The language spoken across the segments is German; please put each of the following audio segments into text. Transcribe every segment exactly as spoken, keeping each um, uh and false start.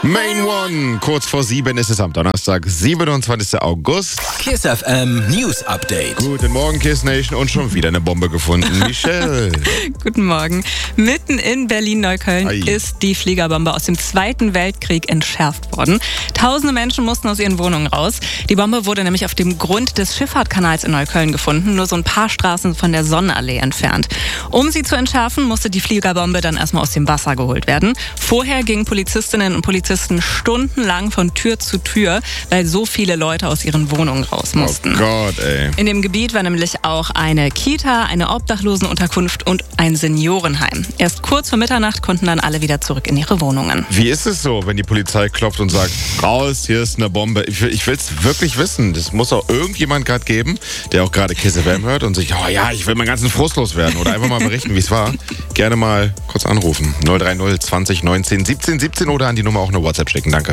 Main One, kurz vor sieben ist es am Donnerstag, siebenundzwanzigsten August. KISS F M News Update. Guten Morgen, KISS Nation, und schon wieder eine Bombe gefunden. Michelle. Guten Morgen. Mitten in Berlin-Neukölln Ei. ist die Fliegerbombe aus dem Zweiten Weltkrieg entschärft worden. Tausende Menschen mussten aus ihren Wohnungen raus. Die Bombe wurde nämlich auf dem Grund des Schifffahrtkanals in Neukölln gefunden, nur so ein paar Straßen von der Sonnenallee entfernt. Um sie zu entschärfen, musste die Fliegerbombe dann erstmal aus dem Wasser geholt werden. Vorher gingen Polizistinnen und Polizisten stundenlang von Tür zu Tür, weil so viele Leute aus ihren Wohnungen raus mussten. Oh Gott, ey. In dem Gebiet war nämlich auch eine Kita, eine Obdachlosenunterkunft und ein Seniorenheim. Erst kurz vor Mitternacht konnten dann alle wieder zurück in ihre Wohnungen. Wie ist es so, wenn die Polizei klopft und sagt, raus, hier ist eine Bombe? Ich will es wirklich wissen. Das muss auch irgendjemand gerade geben, der auch gerade KISS F M hört und sich, oh ja, ich will meinen ganzen Frust loswerden. Oder einfach mal berichten, wie es war. Gerne mal kurz anrufen. null drei null zwanzig neunzehn siebzehn siebzehn oder an die Nummer auch eine WhatsApp schicken. Danke.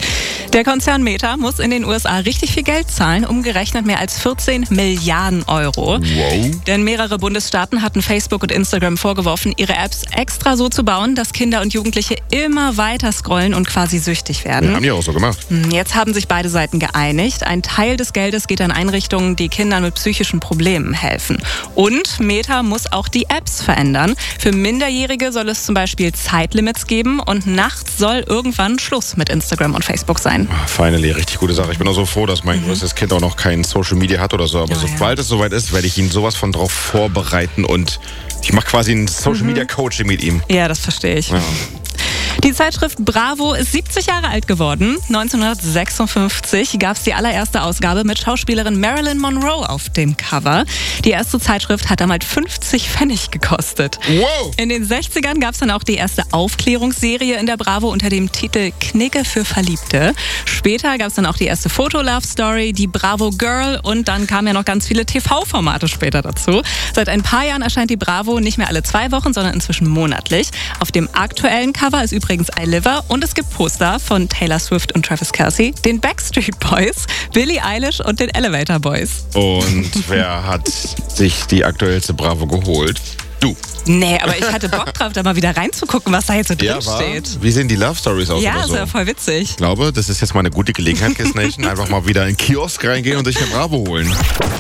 Der Konzern Meta muss in den U S A richtig viel Geld zahlen, umgerechnet mehr als vierzehn Milliarden Euro. Wow. Denn mehrere Bundesstaaten hatten Facebook und Instagram vorgeworfen, ihre Apps extra so zu bauen, dass Kinder und Jugendliche immer weiter scrollen und quasi süchtig werden. Ja, haben die auch so gemacht. Jetzt haben sich beide Seiten geeinigt. Ein Teil des Geldes geht an Einrichtungen, die Kindern mit psychischen Problemen helfen. Und Meta muss auch die Apps verändern. Für Minderjährige soll es zum Beispiel Zeitlimits geben und nachts soll irgendwann Schluss mit Instagram und Facebook sein. Finally, richtig gute Sache. Ich bin auch so froh, dass mein mhm. größtes Kind auch noch kein Social Media hat oder so. Aber ja, sobald ja. es soweit ist, werde ich ihn sowas von drauf vorbereiten und ich mache quasi ein Social Media Coaching mit ihm. Ja, das verstehe ich. Ja. Die Zeitschrift Bravo ist siebzig Jahre alt geworden. neunzehnhundertsechsundfünfzig gab es die allererste Ausgabe mit Schauspielerin Marilyn Monroe auf dem Cover. Die erste Zeitschrift hat damals fünfzig Pfennig gekostet. Wow. In den sechzigern gab es dann auch die erste Aufklärungsserie in der Bravo unter dem Titel Knigge für Verliebte. Später gab es dann auch die erste Foto-Love-Story, die Bravo Girl, und dann kamen ja noch ganz viele T V-Formate später dazu. Seit ein paar Jahren erscheint die Bravo nicht mehr alle zwei Wochen, sondern inzwischen monatlich. Auf dem aktuellen Cover ist übrigens I Liver und es gibt Poster von Taylor Swift und Travis Kelce, den Backstreet Boys, Billie Eilish und den Elevator Boys. Und wer hat sich die aktuellste Bravo geholt? Du. Nee, aber ich hatte Bock drauf, da mal wieder reinzugucken, was da jetzt so drin Ja, steht. Wie sehen die Love Stories aus? Ja, oder ist so? ja voll witzig. Ich glaube, das ist jetzt mal eine gute Gelegenheit, KISS Nation, einfach mal wieder in den Kiosk reingehen und sich eine Bravo holen.